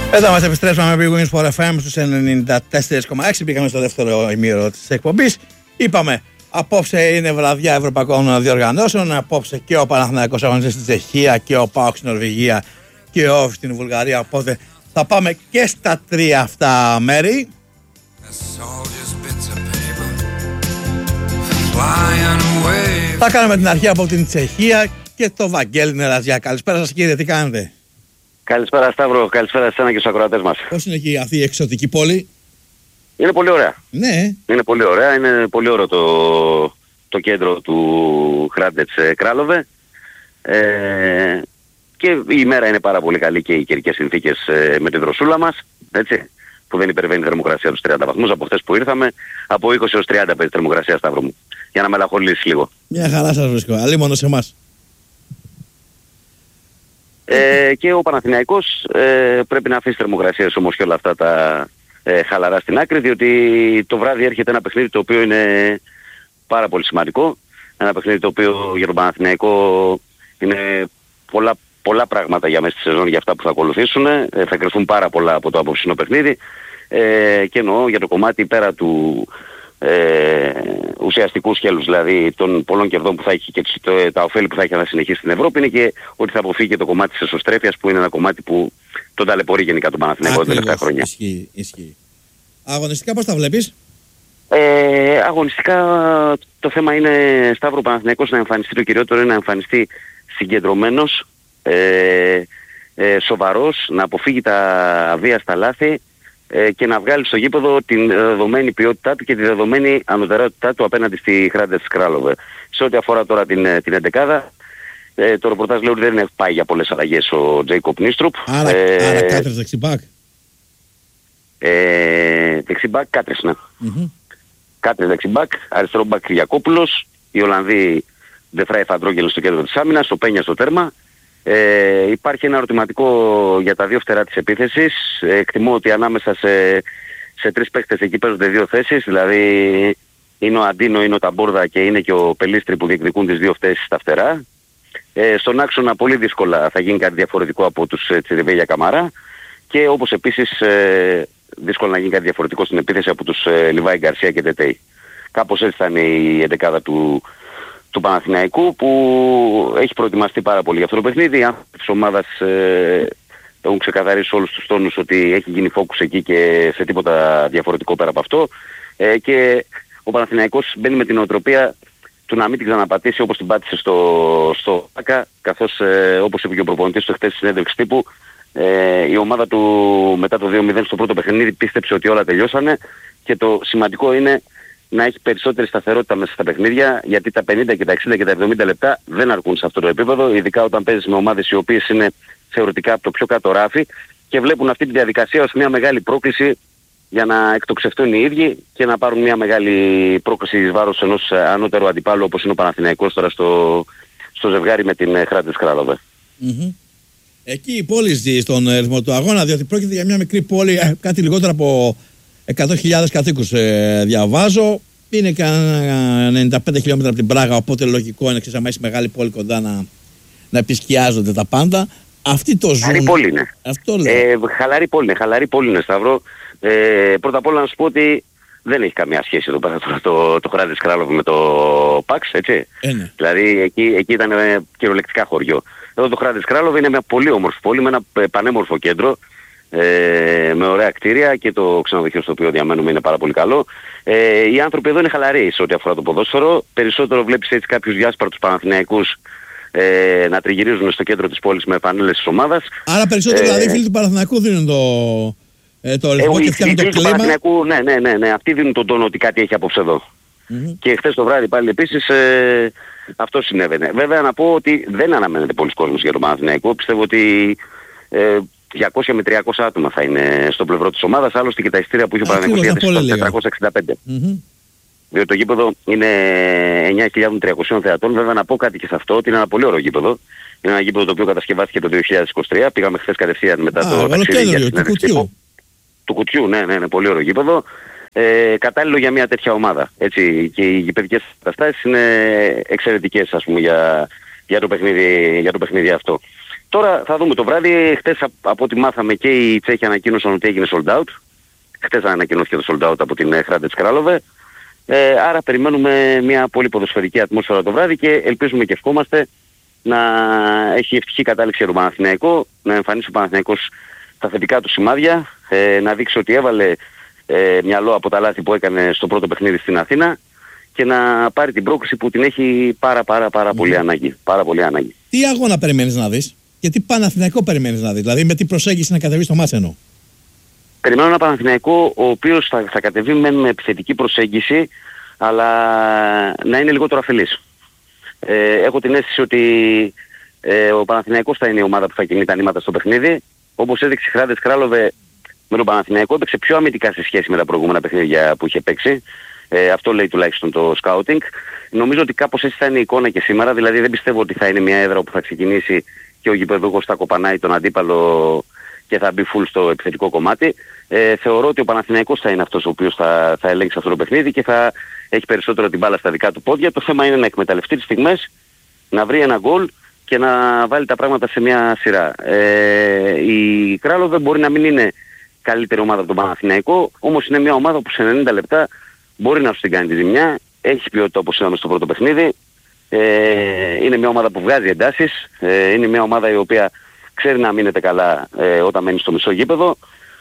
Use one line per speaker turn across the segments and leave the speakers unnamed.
Εδώ μας επιστρέψαμε με Big Wings for FM στους 94,6. Πήγαμε στο δεύτερο ημίωρο της εκπομπής. Είπαμε, απόψε είναι βραδιά ευρωπαϊκών διοργανώσεων. Απόψε και ο Παναθηναϊκός αγωνίζεται στην Τσεχία και ο ΠΑΟΚ στην Νορβηγία και ο ΟΦ στην Βουλγαρία. Οπότε θα πάμε και στα τρία αυτά μέρη. Θα κάνουμε την αρχή από την Τσεχία και το Βαγγέλη Νεραζιά. Καλησπέρα σας κύριε, τι κάνετε?
Καλησπέρα Σταύρο, καλησπέρα σε εσένα και στους ακροατές μας.
Πώς είναι εκεί αυτή η εξωτική πόλη?
Είναι πολύ ωραία.
Ναι.
Είναι πολύ ωραία, είναι πολύ ωραίο το κέντρο του Χράντετς Κράλοβε. Και η ημέρα είναι πάρα πολύ καλή και οι καιρικές συνθήκες με την δροσούλα μας, έτσι, που δεν υπερβαίνει η θερμοκρασία τους 30 βαθμούς. Από χθες που ήρθαμε, από 20 έως 30 παίζει θερμοκρασία, Σταύρο μου, για να μελαγχολήσεις λίγο.
Μια χαρά σας βρίσκω, αλλήμον σε εμάς.
Και ο Παναθηναϊκός πρέπει να αφήσει θερμοκρασίες όμως και όλα αυτά τα χαλαρά στην άκρη, διότι το βράδυ έρχεται ένα παιχνίδι το οποίο είναι πάρα πολύ σημαντικό. Ένα παιχνίδι το οποίο για τον Παναθηναϊκό είναι πολλά πράγματα για μέσα στη σεζόν για αυτά που θα ακολουθήσουν. Θα κρυφθούν πάρα πολλά από το απόψινό παιχνίδι. Και εννοώ για το κομμάτι πέρα του ουσιαστικού σκέλους, δηλαδή των πολλών κερδών που θα έχει και τα ωφέλη που θα έχει να συνεχίσει στην Ευρώπη, είναι και ότι θα αποφύγει και το κομμάτι της εσωστρέφειας, που είναι ένα κομμάτι που τον ταλαιπωρεί γενικά τον Παναθηναϊκό τα τελευταία χρόνια.
Ισχύει. Αγωνιστικά πώς τα βλέπεις?
Αγωνιστικά το θέμα είναι, Σταύρο, Παναθηναϊκός να εμφανιστεί, το κυριότερο είναι να εμφανιστεί συγκεντρωμένος, σοβαρός, να αποφύγει τα αβίαστα λάθη και να βγάλει στο γήπεδο την δεδομένη ποιότητά του και τη δεδομένη ανωτερότητά του απέναντι στη Χράντετς Κράλοβε. Σε ό,τι αφορά τώρα την εντεκάδα, το ρεπορτάζ λέει ότι δεν έχει πάει για πολλές αλλαγές ο Τζέικοπ Νίστρουπ.
Άρα Κάτρες δεξιμπάκ.
Δεξιμπάκ Κάτρες, ναι. Κάτρες δεξιμπάκ, αριστερό μπακ Κυριακόπουλος, οι Ολλανδοί Ντεφράι Φαντρόγγελ στο κέντρο της άμυνας, ο Πένια στο τέρμα. Υπάρχει ένα ερωτηματικό για τα δύο φτερά της επίθεσης. Εκτιμώ ότι ανάμεσα σε τρεις παίκτες εκεί παίζονται δύο θέσεις, δηλαδή είναι ο Αντίνο, είναι ο Ταμπόρδα και είναι και ο Πελίστρη που διεκδικούν τις δύο θέσεις στα φτερά. Στον άξονα πολύ δύσκολα θα γίνει κάτι διαφορετικό από τους Τσιριβέλια Καμαρά, και όπως επίσης δύσκολα να γίνει κάτι διαφορετικό στην επίθεση από τους Λιβάη Γκαρσία και Τετέι. Κάπως έτσι θα είναι η εντεκάδα του Παναθηναϊκού, που έχει προετοιμαστεί πάρα πολύ για αυτό το παιχνίδι. Οι άνθρωποι της ομάδας έχουν ξεκαθαρίσει όλους τους τόνους ότι έχει γίνει focus εκεί και σε τίποτα διαφορετικό πέρα από αυτό. Και ο Παναθηναϊκός μπαίνει με την νοοτροπία του να μην την ξαναπατήσει όπως την πάτησε στο ΆΚΑ, καθώς όπως είπε και ο προπονητής του χθες στη συνέντευξη τύπου, η ομάδα του μετά το 2-0 στο πρώτο παιχνίδι πίστεψε ότι όλα τελειώσανε, και το σημαντικό είναι να έχει περισσότερη σταθερότητα μέσα στα παιχνίδια, γιατί τα 50 και τα 60 και τα 70 λεπτά δεν αρκούν σε αυτό το επίπεδο, ειδικά όταν παίζεις με ομάδες οι οποίες είναι θεωρητικά από το πιο κάτω ράφι και βλέπουν αυτή τη διαδικασία ως μια μεγάλη πρόκληση για να εκτοξευτούν οι ίδιοι και να πάρουν μια μεγάλη πρόκληση εις βάρος ενός ανώτερου αντιπάλου όπως είναι ο Παναθηναϊκός τώρα στο ζευγάρι με την Χράντετς Κράλοβε.
Εκεί η πόλη ζει στον ρυθμό του αγώνα, διότι πρόκειται για μια μικρή πόλη, κάτι λιγότερο από 100.000 κατοίκους διαβάζω. Είναι κανένα 95 χιλιόμετρα από την Πράγα, οπότε λογικό είναι, άμα είσαι μεγάλη πόλη κοντά να επισκιάζονται τα πάντα. Αυτοί το ζουν.
Χαλαρή πόλη είναι.
Αυτό λέω.
Χαλαρή πόλη είναι, Σταύρο. Πρώτα απ' όλα να σου πω ότι δεν έχει καμία σχέση εδώ πέρα το Χράντετς Κράλοβε με το ΠΑΞ, έτσι.
Ναι.
Δηλαδή εκεί ήταν κυριολεκτικά χωριό. Εδώ το Χράντετς Κράλοβε είναι μια πολύ όμορφη πόλη με ένα πανέμορφο κέντρο, με ωραία κτίρια, και το ξενοδοχείο στο οποίο διαμένουμε είναι πάρα πολύ καλό. Οι άνθρωποι εδώ είναι χαλαροί σε ό,τι αφορά το ποδόσφαιρο. Περισσότερο βλέπεις έτσι κάποιους διάσπαρτους Παναθηναϊκούς να τριγυρίζουν στο κέντρο της πόλης με φανέλες της ομάδας. Άρα
περισσότερο δηλαδή οι φίλοι του Παναθηναϊκού δίνουν το ρυθμό και φτιάχνουν το κλίμα.
Ναι, αυτοί δίνουν τον τόνο ότι κάτι έχει απόψε εδώ. Και χθες το βράδυ πάλι επίσης αυτό συνέβαινε. Βέβαια να πω ότι δεν αναμένεται πολλοί κόσμος για τον Παναθηναϊκό. Πιστεύω ότι 200 με 300 άτομα θα είναι στο πλευρό της ομάδας, άλλωστε και τα ειστήρια που είχε ο Παναθηναϊκός είναι 465. Διότι το γήπεδο είναι 9.300 θεατών. Βέβαια να πω κάτι και σε αυτό, ότι είναι ένα πολύ ωραίο γήπεδο. Είναι ένα γήπεδο το οποίο κατασκευάστηκε το 2023. Πήγαμε χθες κατευθείαν μετά το ταξίδι του κουτιού. Ναι, πολύ ωραίο γήπεδο. Κατάλληλο για μια τέτοια ομάδα. Έτσι, και οι γηπεδικές καταστάσεις είναι εξαιρετικές, ας πούμε, για το παιχνίδι αυτό. Τώρα θα δούμε το βράδυ. Χτες από ό,τι μάθαμε και οι Τσέχοι ανακοίνωσαν ότι έγινε sold out. Χτες ανακοινώθηκε το sold out από την Hradec Králové. Άρα περιμένουμε μια πολύ ποδοσφαιρική ατμόσφαιρα το βράδυ και ελπίζουμε και ευχόμαστε να έχει ευτυχή κατάληξη το Παναθηναϊκό, να εμφανίσει ο Παναθηναϊκός τα θετικά του σημάδια, να δείξει ότι έβαλε μυαλό από τα λάθη που έκανε στο πρώτο παιχνίδι στην Αθήνα και να πάρει την πρόκριση που την έχει πάρα πολύ ανάγκη. Πάρα πολύ ανάγκη.
Τι αγώνα περιμένεις να δεις και τι Παναθηναϊκό περιμένεις να δεις, δηλαδή με τι προσέγγιση να κατεβεί στο μάτς εννοώ?
Περιμένω ένα Παναθηναϊκό ο οποίος θα κατεβεί με επιθετική προσέγγιση, αλλά να είναι λιγότερο αφελής. Έχω την αίσθηση ότι ο Παναθηναϊκός θα είναι η ομάδα που θα κινεί τα νήματα στο παιχνίδι. Όπως έδειξε η Hradec Králové με τον Παναθηναϊκό, έπαιξε πιο αμυντικά σε σχέση με τα προηγούμενα παιχνίδια που είχε παίξει. Αυτό λέει τουλάχιστον το scouting. Νομίζω ότι κάπως έτσι θα είναι η εικόνα και σήμερα, δηλαδή δεν πιστεύω ότι θα είναι μια έδρα που θα ξεκινήσει και ο γηπεδούχος θα κοπανάει τον αντίπαλο και θα μπει full στο επιθετικό κομμάτι. Θεωρώ ότι ο Παναθηναϊκός θα είναι αυτός ο οποίος θα ελέγξει αυτό το παιχνίδι και θα έχει περισσότερο την μπάλα στα δικά του πόδια. Το θέμα είναι να εκμεταλλευτεί τις στιγμές, να βρει ένα γκολ και να βάλει τα πράγματα σε μια σειρά. Η Králové μπορεί να μην είναι καλύτερη ομάδα από τον Παναθηναϊκό, όμως είναι μια ομάδα που σε 90 λεπτά μπορεί να σου την κάνει τη ζημιά. Έχει ποιότητα όπως είδαμε στο πρώτο παιχνίδι. Είναι μια ομάδα που βγάζει εντάσεις. Είναι μια ομάδα η οποία ξέρει να μείνεται καλά όταν μένει στο μισό γήπεδο.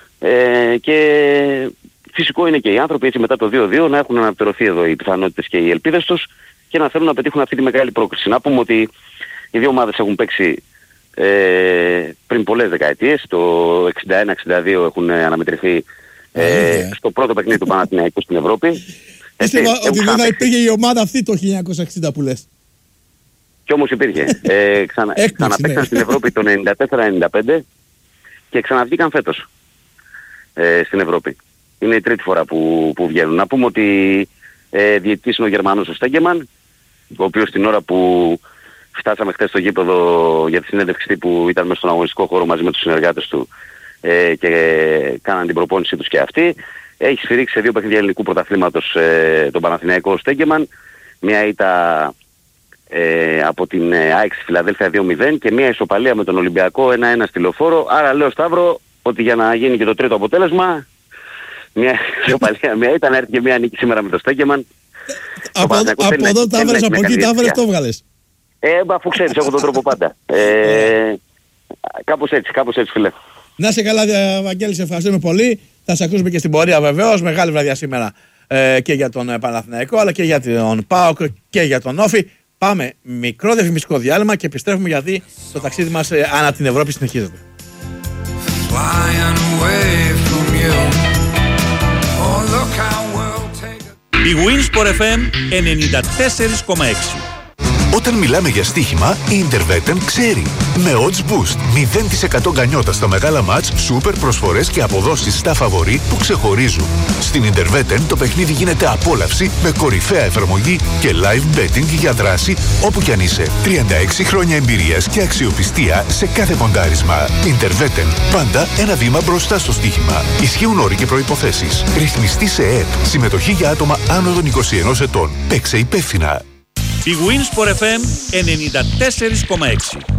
Και φυσικό είναι και οι άνθρωποι έτσι μετά το 2-2 να έχουν αναπτερωθεί εδώ οι πιθανότητες και οι ελπίδες τους και να θέλουν να πετύχουν αυτή τη μεγάλη πρόκριση. Να πούμε ότι οι δύο ομάδες έχουν παίξει πριν πολλές δεκαετίες. Το 61-62 έχουν αναμετρηθεί στο πρώτο παιχνίδι του Παναθηναϊκού στην Ευρώπη.
Πίστευα ότι δεν θα υπήρχε η ομάδα αυτή το 1960 που λες.
Κι όμως υπήρχε. Ξαναπαίξαν στην Ευρώπη το 94-95 και ξαναβγήκαν φέτος στην Ευρώπη. Είναι η τρίτη φορά που βγαίνουν. Να πούμε ότι διαιτητής είναι ο Γερμανός ο Στέγκεμαν, ο οποίος την ώρα που φτάσαμε χθες στο γήπεδο για τη συνέντευξη που ήταν μέσα στον αγωνιστικό χώρο μαζί με τους συνεργάτες του και κάναν την προπόνησή τους και αυτοί, έχει σφυρίξει σε δύο παιχνίδια ελληνικού πρωταθλήματος τον Παναθηναϊκό Στέγκεμαν. Μια ήττα από την ΑΕΚ στη Φιλαδέλφια 2-0 και μια ισοπαλία με τον Ολυμπιακό 1-1 στη Λεωφόρο. Άρα λέω Σταύρο ότι για να γίνει και το τρίτο αποτέλεσμα, μια ισοπαλία, μια ήττα, να έρθει και μια νίκη σήμερα με το Στέγκεμαν.
Από εδώ τα έβρες, από εκεί τα έβρες, το έβγαλες.
Αφού ξέρεις, έχω τον τρόπο πάντα. Κάπως έτσι φίλε.
Να είσαι καλά, Βαγγέλη, σε ευχαριστούμε πολύ. Θα σε ακούσουμε και στην πορεία βεβαίως. Μεγάλη βραδιά σήμερα και για τον Παναθηναϊκό, αλλά και για τον ΠΑΟΚ και για τον Όφη. Πάμε μικρό διαφημιστικό διάλειμμα και επιστρέφουμε γιατί το ταξίδι μας ανά την Ευρώπη συνεχίζεται.
Η Winsport FM 94,6.
Όταν μιλάμε για στοίχημα, η Interveten ξέρει. Με odds boost, 0% γκανιότα στα μεγάλα μάτς, σούπερ προσφορές και αποδόσεις στα φαβορί που ξεχωρίζουν. Στην Interveten το παιχνίδι γίνεται απόλαυση με κορυφαία εφαρμογή και live betting για δράση όπου κι αν είσαι. 36 χρόνια εμπειρίας και αξιοπιστία σε κάθε ποντάρισμα. Interveten, πάντα ένα βήμα μπροστά στο στοίχημα. Ισχύουν όροι και προϋποθέσεις. Ρυθμιστή σε ΕΕΠ. Συμμετοχή για άτομα άνω των 21 ετών. Παίξε υπεύθυνα.
Η Winsport FM 94,6.